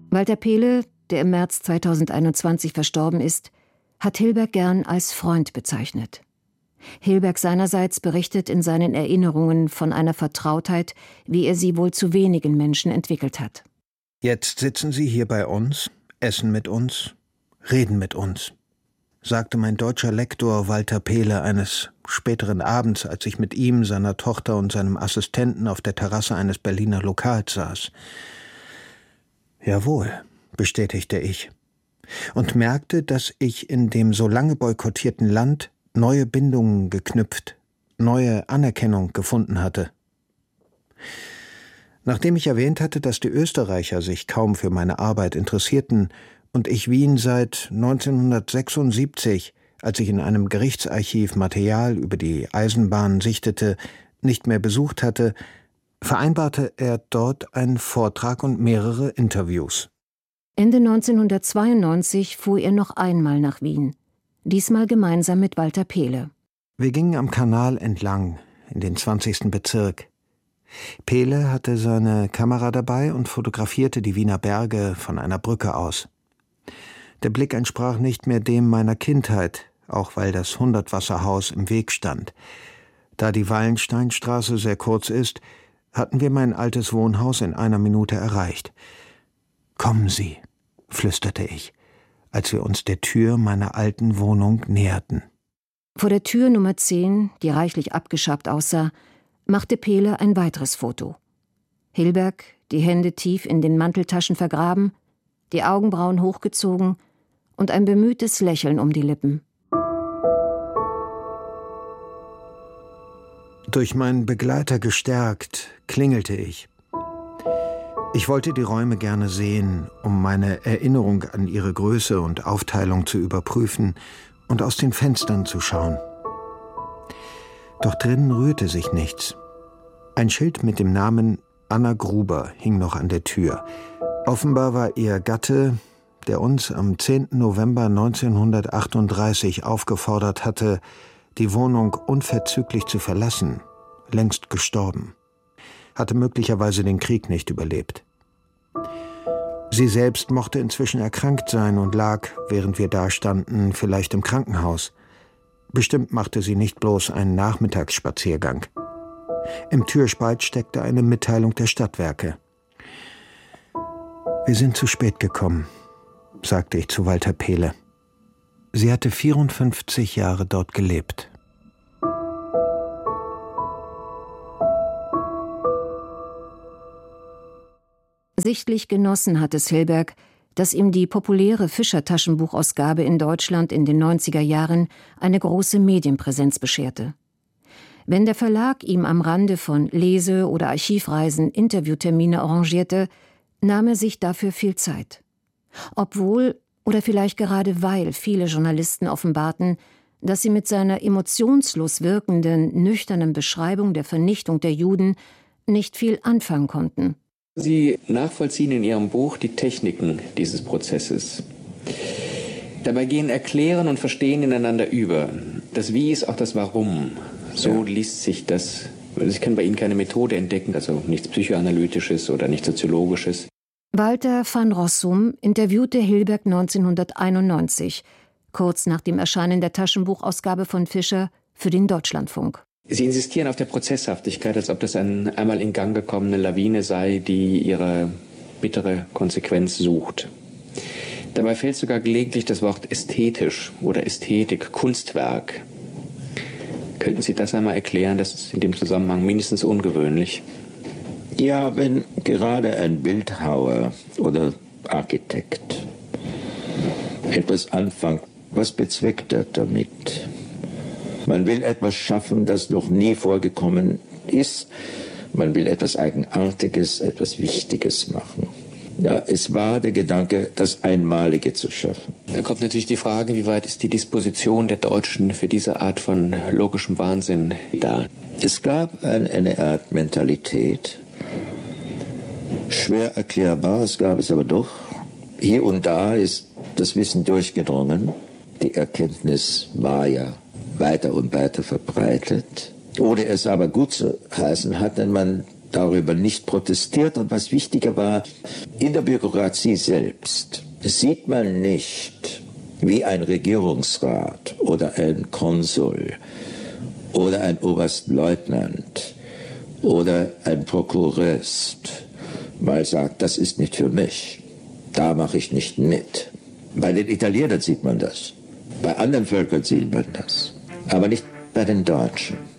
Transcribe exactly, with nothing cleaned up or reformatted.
Walter Pehle, der im März zweitausendeinundzwanzig verstorben ist, hat Hilberg gern als Freund bezeichnet. Hilberg seinerseits berichtet in seinen Erinnerungen von einer Vertrautheit, wie er sie wohl zu wenigen Menschen entwickelt hat. »Jetzt sitzen Sie hier bei uns, essen mit uns, reden mit uns«, sagte mein deutscher Lektor Walter Pehle eines späteren Abends, als ich mit ihm, seiner Tochter und seinem Assistenten auf der Terrasse eines Berliner Lokals saß. »Jawohl«, bestätigte ich und merkte, dass ich in dem so lange boykottierten Land neue Bindungen geknüpft, neue Anerkennung gefunden hatte. Nachdem ich erwähnt hatte, dass die Österreicher sich kaum für meine Arbeit interessierten und ich Wien seit neunzehnhundertsechsundsiebzig, als ich in einem Gerichtsarchiv Material über die Eisenbahn sichtete, nicht mehr besucht hatte, vereinbarte er dort einen Vortrag und mehrere Interviews. Ende neunzehnhundertzweiundneunzig fuhr er noch einmal nach Wien, diesmal gemeinsam mit Walter Pehle. Wir gingen am Kanal entlang, in den zwanzigsten Bezirk. Pehle hatte seine Kamera dabei und fotografierte die Wiener Berge von einer Brücke aus. Der Blick entsprach nicht mehr dem meiner Kindheit, auch weil das Hundertwasserhaus im Weg stand. Da die Wallensteinstraße sehr kurz ist, hatten wir mein altes Wohnhaus in einer Minute erreicht. »Kommen Sie«, flüsterte ich, als wir uns der Tür meiner alten Wohnung näherten. Vor der Tür Nummer zehn, die reichlich abgeschabt aussah, machte Pehle ein weiteres Foto. Hilberg, die Hände tief in den Manteltaschen vergraben, die Augenbrauen hochgezogen und ein bemühtes Lächeln um die Lippen. Durch meinen Begleiter gestärkt, klingelte ich. Ich wollte die Räume gerne sehen, um meine Erinnerung an ihre Größe und Aufteilung zu überprüfen und aus den Fenstern zu schauen. Doch drinnen rührte sich nichts. Ein Schild mit dem Namen Anna Gruber hing noch an der Tür. Offenbar war ihr Gatte, der uns am zehnten November neunzehnhundertachtunddreißig aufgefordert hatte, die Wohnung unverzüglich zu verlassen, längst gestorben, hatte möglicherweise den Krieg nicht überlebt. Sie selbst mochte inzwischen erkrankt sein und lag, während wir dastanden, vielleicht im Krankenhaus. Bestimmt machte sie nicht bloß einen Nachmittagsspaziergang. Im Türspalt steckte eine Mitteilung der Stadtwerke. »Wir sind zu spät gekommen«, sagte ich zu Walter Pehle. Sie hatte vierundfünfzig Jahre dort gelebt. Sichtlich genossen hat es Hilberg, dass ihm die populäre Fischer-Taschenbuchausgabe in Deutschland in den neunziger Jahren eine große Medienpräsenz bescherte. Wenn der Verlag ihm am Rande von Lese- oder Archivreisen Interviewtermine arrangierte, nahm er sich dafür viel Zeit. Obwohl, oder vielleicht gerade weil viele Journalisten offenbarten, dass sie mit seiner emotionslos wirkenden, nüchternen Beschreibung der Vernichtung der Juden nicht viel anfangen konnten. Sie nachvollziehen in Ihrem Buch die Techniken dieses Prozesses. Dabei gehen Erklären und Verstehen ineinander über. Das Wie ist auch das Warum. So ja. Liest sich das. Ich kann bei Ihnen keine Methode entdecken, also nichts Psychoanalytisches oder nichts Soziologisches. Walter van Rossum interviewte Hilberg neunzehnhunderteinundneunzig, kurz nach dem Erscheinen der Taschenbuchausgabe von Fischer, für den Deutschlandfunk. Sie insistieren auf der Prozesshaftigkeit, als ob das eine einmal in Gang gekommene Lawine sei, die ihre bittere Konsequenz sucht. Dabei fällt sogar gelegentlich das Wort ästhetisch oder Ästhetik, Kunstwerk. Könnten Sie das einmal erklären? Das ist in dem Zusammenhang mindestens ungewöhnlich. Ja, wenn gerade ein Bildhauer oder Architekt etwas anfängt, was bezweckt er damit? Man will etwas schaffen, das noch nie vorgekommen ist. Man will etwas Eigenartiges, etwas Wichtiges machen. Ja, es war der Gedanke, das Einmalige zu schaffen. Da kommt natürlich die Frage, wie weit ist die Disposition der Deutschen für diese Art von logischem Wahnsinn da? Es gab eine, eine Art Mentalität, schwer erklärbar, es gab es aber doch. Hier und da ist das Wissen durchgedrungen. Die Erkenntnis war ja weiter und weiter verbreitet. Ohne es aber gut zu heißen, hatte man darüber nicht protestiert. Und was wichtiger war, in der Bürokratie selbst sieht man nicht, wie ein Regierungsrat oder ein Konsul oder ein Oberstleutnant oder ein Prokurist mal sagt, das ist nicht für mich, da mache ich nicht mit. Bei den Italienern sieht man das, bei anderen Völkern sieht man das, aber nicht bei den Deutschen.